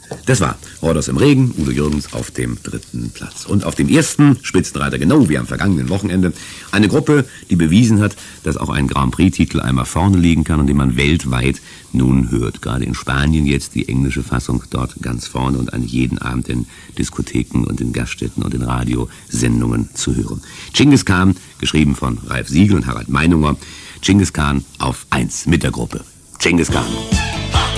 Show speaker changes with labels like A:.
A: Das war Rhodos im Regen, Udo Jürgens auf dem 3. Platz. Und auf dem 1. Spitzenreiter, genau wie am vergangenen Wochenende, eine Gruppe, die bewiesen hat, dass auch ein Grand Prix-Titel einmal vorne liegen kann und den man weltweit nun hört. Gerade in Spanien jetzt die englische Fassung dort ganz vorne und an jeden Abend in Diskotheken und in Gaststätten und in Radiosendungen zu hören. Dschingis Khan, geschrieben von Ralf Siegel und Harald Meinunger. Dschingis Khan auf 1 mit der Gruppe. Dschingis Khan.